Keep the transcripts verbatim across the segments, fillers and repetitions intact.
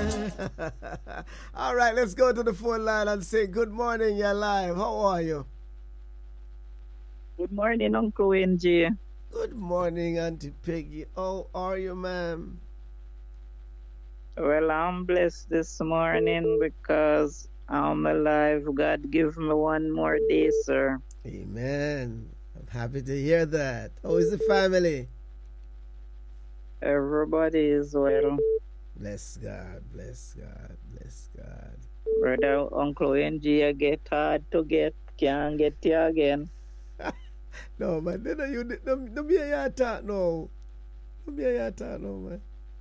All right, let's go to the phone line and say good morning. You're live. How are you? Good morning, Uncle Wendy. Good morning, Auntie Peggy. How are you, ma'am? Well, I'm blessed this morning because I'm alive. God give me one more day, sir. Amen. I'm happy to hear that. How is the family? Everybody is well. Bless God, bless God, bless God. Brother, Uncle Wendy, you get hard to get. Can't get you again. No, man. Don't, you, don't, don't be a yard talk, no. Don't be a yard talk, no, man.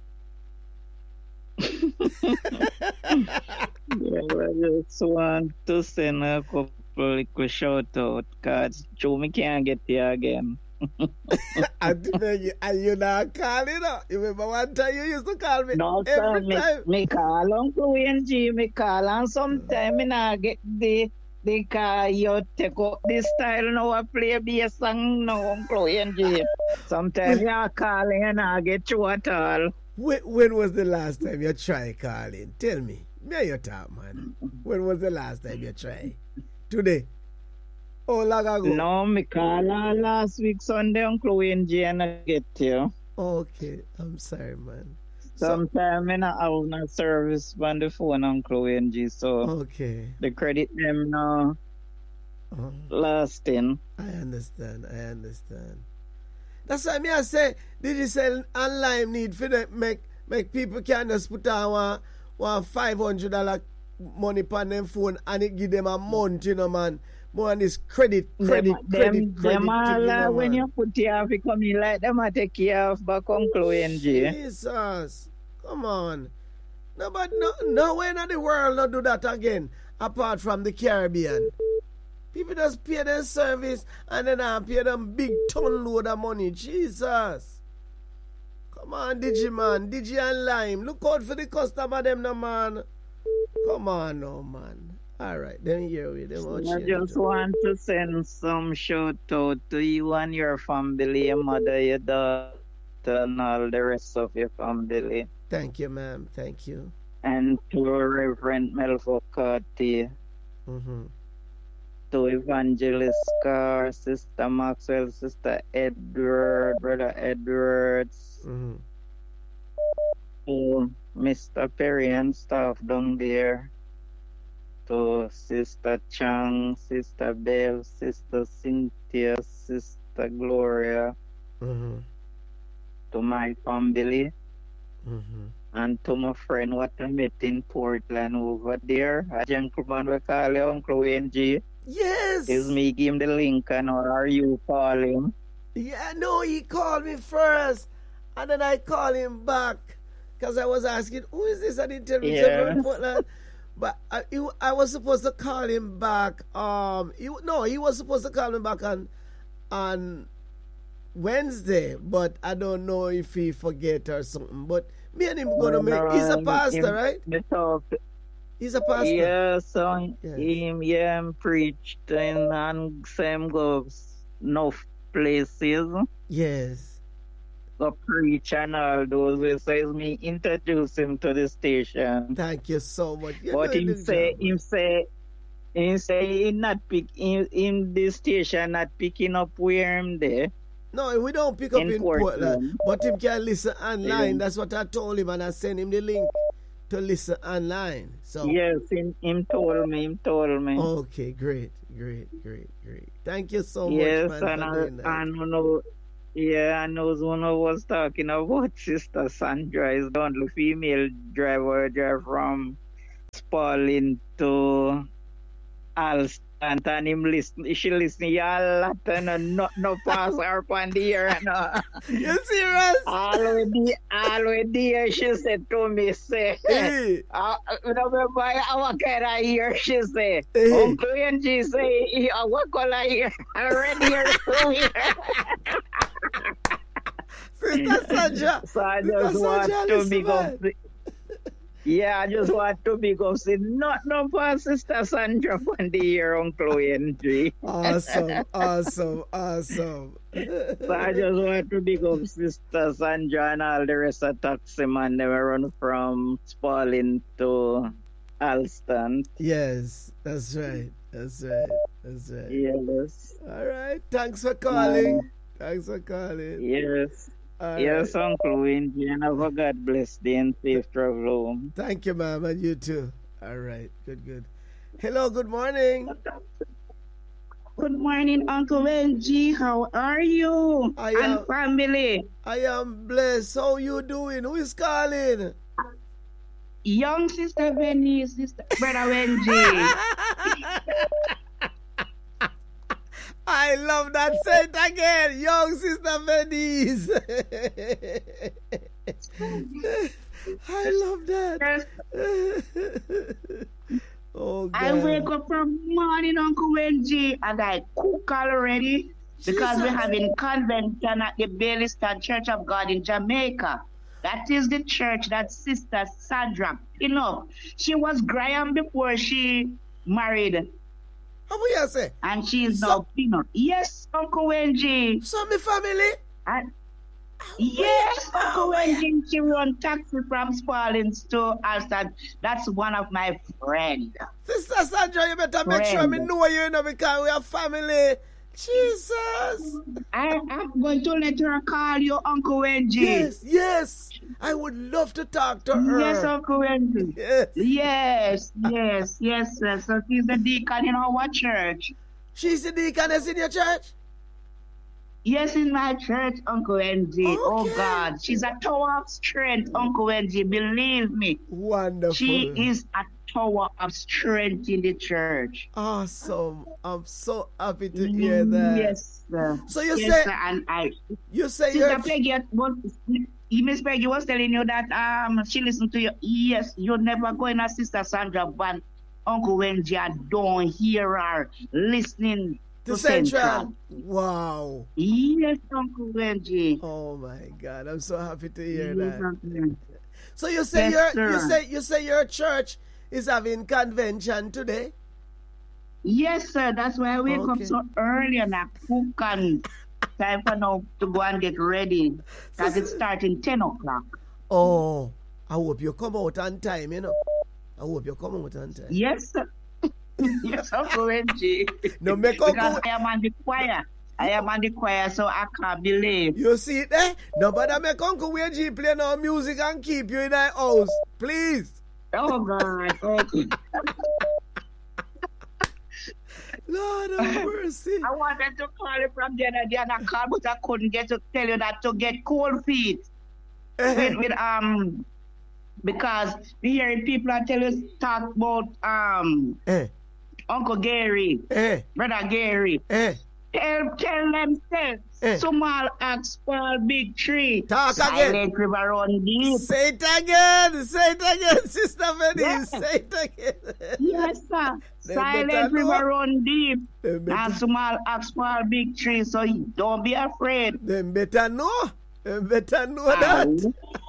Yeah, I just want to send a couple little shout out because Joe, me can't get you again. Auntie Peggy, and you not calling up. You remember one time you used to call me No, every sir, me, time? me call Uncle Wendy, me call and sometime me not get the the car you take up this style now I play bass song now, Uncle Wendy. Sometimes you call and I get you at all. When, when was the last time you tried calling? Tell me. Me you talk, man. When was the last time you tried? Today? Oh, long ago? No, me call her last week Sunday, Uncle Wendy, and I get you. Okay, I'm sorry, man. Sometimes I not have no service on the phone, Uncle Wendy, so Okay. the credit them now Uh, lasting. I understand. I understand. That's why me I say digital online need for them make make people can just put on one, one five hundred dollar money on them phone and it give them a month, you know, man. More on this credit, credit, them, credit, them, credit. them all, thing, you know, uh, when man. you put you off, you come in like them, I take you off back, Uncle Wendy. Jesus, come on. No, but no, nowhere in the world not do that again, apart from the Caribbean. People just pay their service and then I pay them big ton load of money. Jesus. Come on, Digi man. Digi and Lime. Look out for the customer them no man. Come on no man. Alright, then here we them out I here. just want to send some shout out to you and your family, your mother, your daughter, and all the rest of your family. Thank you, ma'am. Thank you. And to Reverend Melvo Carty, Mm-hmm. to Evangelist Carr, Sister Maxwell, Sister Edward, Brother Edwards, Mm-hmm. to Mister Perry and staff down there, to Sister Chang, Sister Bev, Sister Cynthia, Sister Gloria, Mm-hmm. to my family, Mm-hmm. and to my friend what I met in Portland over there. A gentleman we call him Uncle Wendy. Yes. Is me give him the link and or are you call him? Yeah, no, he called me first. And then I called him back. Because I was asking, who is this? I didn't tell me. Yeah. From Portland. But I, he, I was supposed to call him back. Um, he, No, he was supposed to call me back on, on Wednesday. But I don't know if he forget or something. But me and him going to make... He's a pastor, right? The talk. He's a pastor. Yeah, so Yes. him, yeah, him preached in and same goes enough places. Yes. Go preach and all those ways. So it's me introduce him to the station. Thank you so much. You But know him the say, job. him say, him say he not pick in in the station not picking up where him there. No, we don't pick up In in Portland. Portland. But him can listen online. Yeah. That's what I told him, and I sent him the link to listen online. So Yes, him, him told me, him told me. okay, great, great, great, great. Thank you so yes, much, man, and for doing that. I, and you know, yeah, I know one I was talking about Sister Sandra is the only female driver drive from Spalding to Alston and him listen she listen y'all lot and no no pass her on the air no. You serious? Already already she said to me say Hey, uh, remember what kind of ear she say Hey. Uncle Wendy say uh, what color ear already here Sister Sandra. so I Sister just want Sandra, to listen, big up man. the- Yeah, I just want to big up say not no for Sister Sandra from the year Uncle N G. Awesome, awesome, awesome. So I just want to big up Sister Sandra and all the rest of taxi man. They were run from Spalding to Alston. Yes, that's right. That's right. That's right. Yes. All right. Thanks for calling. Thanks for calling. Yes. All Yes, right. Uncle Wingy, and have a God bless day and safe travel home. Thank you, ma'am, and you too. All right. Good, good. Hello, good morning. Good morning, Uncle N G. How are you? I and am- family? I am blessed. How you doing? Who is calling? Young sister Benny, sister brother N G. I love that. Say it again. Young sister Venice. I love that. Oh, God. I wake up from morning, Uncle N G, and I cook already because we're Jesus. having convention at the Baileystown Church of God in Jamaica. That is the church that Sister Sandra, you know, she was Graham before she married, How will you say? and she is So- now Pinot. Yes, Uncle N G. So, my family? And yes, Uncle Wendy, she run taxi from Spalding to Alston. That's one of my friends. Sister Sandra, you better make sure me Friend. know you, you know, because we are family. Jesus. I, I'm going to let her call you Uncle Wendy. Yes, yes. I would love to talk to her. Yes, Uncle Wendy. Yes. Yes, yes, yes, sir. So she's the deacon in our church. She's the deaconess in your church? Yes, in my church, Uncle Wendy. Oh, Okay. God. She's a tower of strength, Uncle Wendy. Believe me. Wonderful. She is a tower of strength in the church. Awesome. I'm so happy to hear that. Yes, sir. So you yes, say- sir, and I, You say Sister you're... Peggy was, Miss Peggy was telling you that um she listened to you. Yes, you're never going to Sister Sandra Van Uncle Wendy and don't hear her listening to to Central. Central. Wow. Yes, Uncle Wendy. Oh my God. I'm so happy to hear Yes, that. Uncle Wendy. So you say Yes, your you sir. say you say your church is having convention today? Yes, sir. That's why I wake Okay. up so early and I cook and time for now to go and get ready. Because it's starting ten o'clock. Oh, I hope you come out on time, you know. I hope you come out on time. Yes, sir. Yes, Uncle Wendy. No, make Because Uncle... I am on the choir. I am on the choir, so I can't believe. You see it there? Nobody make Uncle Wendy play no music and keep you in the house. Please. Oh, God. Okay. Lord have mercy. I wanted to call you from the other day and I called, but I couldn't get to tell you that to get cold feet. with, with, um, because we hearing people are tell us talk about um eh, Uncle Gary, eh, Brother Gary. eh. Tell, tell them, say, Eh. small axe fall big tree. Talk again. Silent river run deep. Say it again. Say it again, Sister Benny. Yes. Say it again. Yes, sir. They better Silent know. river run deep. Them better, And small axe fall big tree. So you don't be afraid. them better know. Them better know that.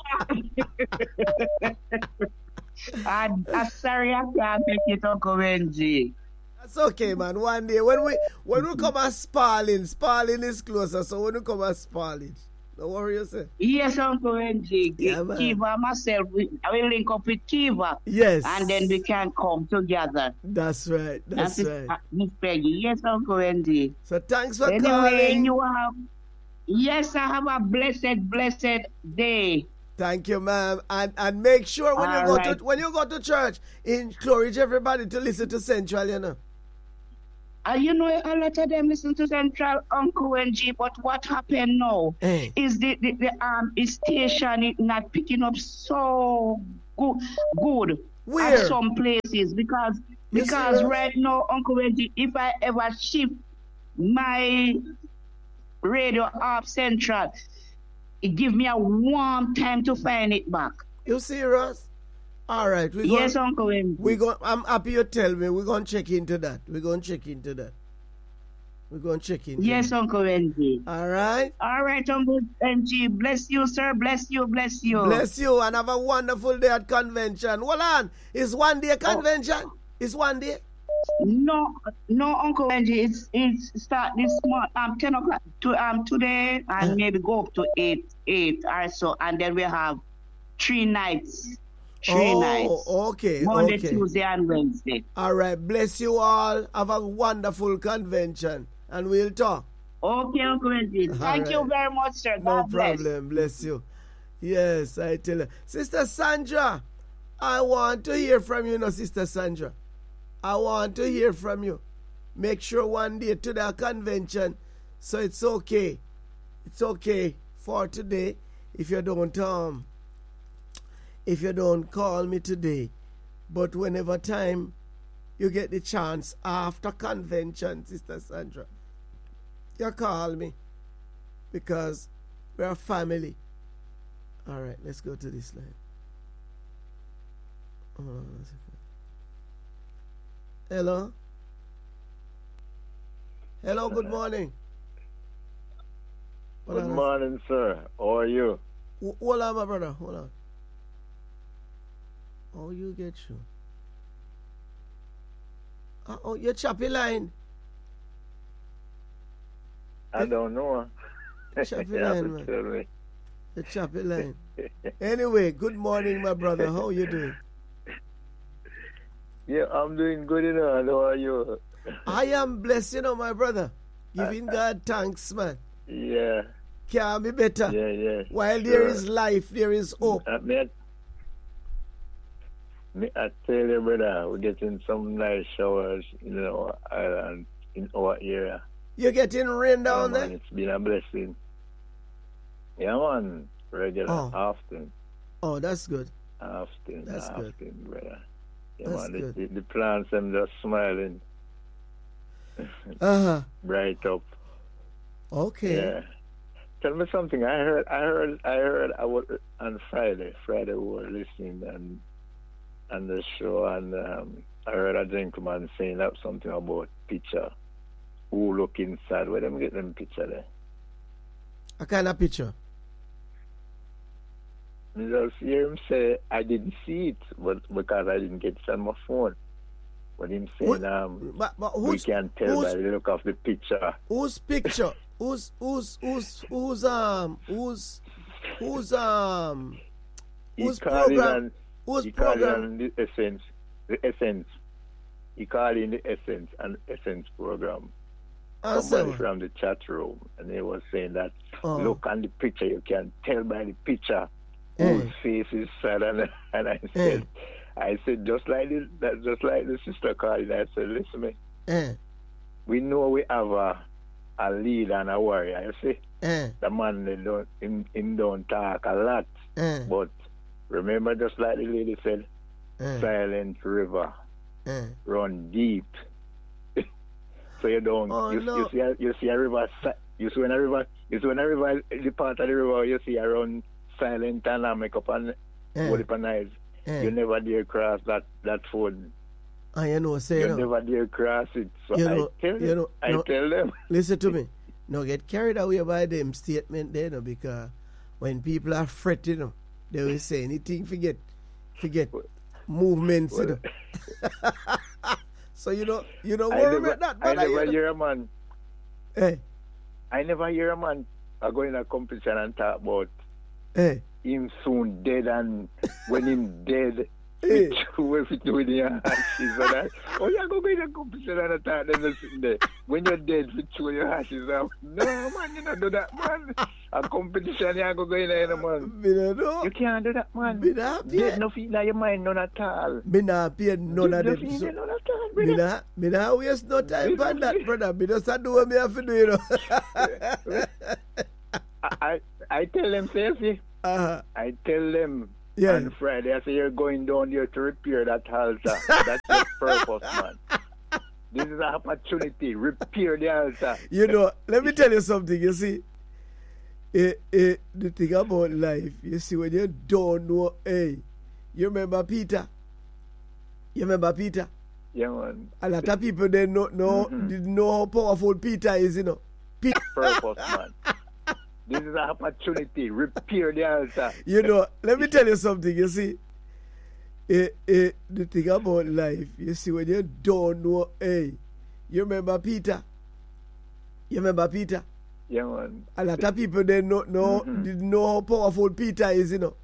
I'm, I'm sorry I can't make it, Uncle Wendy. That's okay, man. One day when we when we come at Spalding, Spalding is closer. So when we come at Spalding, don't worry yourself. Yes, Uncle Wendy. Yeah, man. Kiva and myself, we, I will link up with Kiva. Yes. And then we can come together. That's right. That's That's right. uh, Miss Peggy. Yes, Uncle Wendy. So thanks for Anyway, calling. you have. Yes, I have a blessed, blessed day. Thank you, ma'am. And and make sure when you All go right. to when you go to church, encourage everybody to listen to Central, you know. Uh, you know, a lot of them listen to Central Uncle Wendy, but what happened now Eh. is the, the, the um is station is not picking up so good, good Where? at some places because You because serious? right now, Uncle Wendy, if I ever shift my radio off Central, it give me a warm time to find it back. You serious? All right. We Yes, gonna, Uncle Wendy. we go I'm happy you tell me. We're gonna check into that. We're gonna check into that. We're going to check in. Yes, Uncle Wendy. All right. All right, Uncle M G. Bless you, sir. Bless you, bless you. Bless you, and have a wonderful day at convention. Hold on. It's one day convention? Oh. It's one day? No, no, Uncle Wendy. It's it's start this month. Um, ten o'clock to um today, and uh. maybe go up to eight, eight or so, and then we have three nights. Three oh, nights. okay. Monday, okay. Tuesday, and Wednesday. All right. Bless you all. Have a wonderful convention, and we'll talk. Okay, Uncle Wendy. Thank right. you very much, sir. God no bless. problem. Bless you. Yes, I tell you. Sister Sandra, I want to hear from you, no, Sister Sandra. I want to hear from you. Make sure one day to the convention, so it's okay. It's okay for today if you don't um if you don't call me today. But whenever time you get the chance after convention, Sister Sandra, you call me because we're a family. All right, let's go to this line. Oh, hello? Hello, good morning. Good hold morning, on. Sir. How are you? Hold on, my brother. Hold on. Oh, you get you. Uh, oh, your choppy line. I don't know. Choppy line, man. Tell me. The choppy line. Anyway, good morning, my brother. How are you doing? Yeah, I'm doing good, you know. How are you? I am blessed, you know, my brother. Giving God thanks, man. Yeah. Can't be better. Yeah, yeah. While there sure. is life, there is hope. I, me, me, I tell you, brother, we're getting some nice showers in our island, in our area. You're getting rain down yeah, there? Man, it's been a blessing. Yeah, man. Regular, oh. often. Oh, that's good. Often, that's often, good. brother. Yeah, that's man, good. The, the, the plants, them just smiling. uh-huh. Bright up. Okay. Yeah. Tell me something. I heard, I heard, I heard. I was on Friday. Friday we were listening and on the show, and um, I heard a gentleman saying that something about picture. Who look inside? Where them get them picture there? A kind of picture. I just hear him say, I didn't see it, but because I didn't get it on my phone. But him saying, um, but, but we can tell by the look of the picture. Whose picture? who's, who's, who's, who's, um, who's, who's, um, who's program? Who's he program? On the essence, the essence. He called in the essence and essence program. Oh, Somebody so. from the chat room, and he was saying that, oh. look on the picture, you can tell by the picture. Mm. Whose face is sad, and, and I said, mm. I said just like this, that just like the sister called, I said, listen, me, mm. we know we have a, a leader and a warrior. You see, mm. the man they don't him, him don't talk a lot, mm. but remember, just like the lady said, mm. silent river mm. run deep. So you don't oh, you, no. you see a, you see a river you see when a river you see when a river the part of the river you see around silent and I make up and yeah. hold up and eyes. Yeah. You never dare cross that that phone. I you know say you no. never dare cross it. So you know, I tell you know, I no, tell them. Listen to me. No get carried away by them statement there, no, because when people are fretting, you know, they will say anything forget forget movements, you know. So you know you don't worry never, about that. I never you know? hear a man. Hey. I never hear a man uh, go in a competition and talk about hey. him soon dead, and when him dead, hey. with it with your ashes and that. Oh, you go in a competition and talk them sitting there. When you're dead, with two your ashes out. No, man, you don't do that, man. A competition, you go in there, man. Me don't know. You can't do that, man. Me not pay. Dead no feel in your mind, none at all. Me not pay none of them. So, none at all, me not, me not waste no time on that, brother. Me just do what me have to do, you know. I, I, I tell them, Selfie. Uh-huh. I tell them yeah. on Friday, I say, you're going down there to repair that altar. That's your purpose, man. This is an opportunity. Repair the altar. You know, let me tell you something, you see. Eh, eh, the thing about life, you see, when you don't know, hey, you remember Peter? You remember Peter? Yeah, man. A lot of people they know, know Mm-hmm. didn't know how powerful Peter is, you know. Peter, Purpose, man. This is an opportunity. Repair the altar. you know, let me tell you something, you see. Eh, eh, the thing about life, you see, when you don't know, hey, you remember Peter? You remember Peter? Yeah, man. A lot of people they know, know Mm-hmm. didn't know how powerful Peter is, you know.